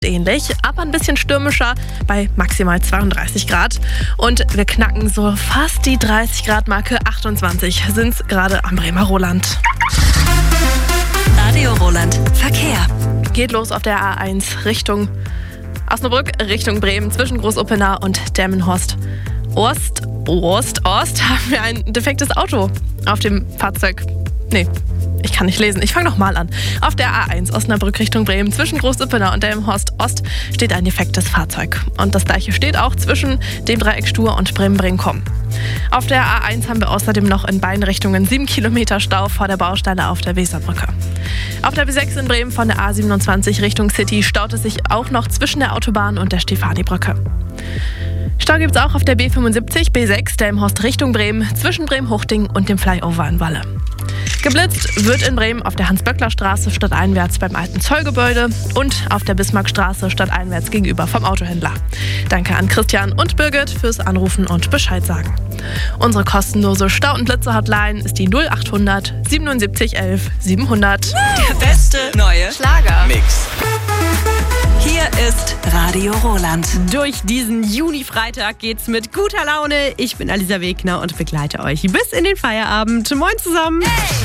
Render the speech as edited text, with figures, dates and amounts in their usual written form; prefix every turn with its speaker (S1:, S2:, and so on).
S1: ähnlich, aber ein bisschen stürmischer bei maximal 32 Grad. Und wir knacken so fast die 30 Grad Marke. 28 sind es gerade am Bremer Roland.
S2: Radio Roland Verkehr.
S1: Geht los auf der A1 Richtung Osnabrück, Richtung Bremen, zwischen Großuppenau und Delmenhorst. Ost haben wir ein defektes Auto auf dem Fahrzeug. Nee, ich kann nicht lesen. Ich fange nochmal an. Auf der A1 Osnabrück Richtung Bremen, zwischen Großuppenau und Delmenhorst Ost steht ein defektes Fahrzeug. Und das gleiche steht auch zwischen dem Dreieck Stur und Bremen-Brinkum. Auf der A1 haben wir außerdem noch in beiden Richtungen 7 Kilometer Stau vor der Baustelle auf der Weserbrücke. Auf der B6 in Bremen von der A27 Richtung City staut es sich auch noch zwischen der Autobahn und der Stefani-Brücke. Stau gibt es auch auf der B75, B6 Delmenhorst Richtung Bremen, zwischen Bremen-Huchting und dem Flyover in Walle. Geblitzt wird in Bremen auf der Hans-Böckler-Straße stadteinwärts beim alten Zollgebäude und auf der Bismarckstraße stadteinwärts gegenüber vom Autohändler. Danke an Christian und Birgit fürs Anrufen und Bescheid sagen. Unsere kostenlose Stau- und Blitze-Hotline ist die 0800 77 11 700.
S2: Der beste neue Schlager-Mix. Hier ist Radio Roland.
S3: Durch diesen Juni-Freitag geht's mit guter Laune. Ich bin Alisa Wegner und begleite euch bis in den Feierabend. Moin zusammen. Hey.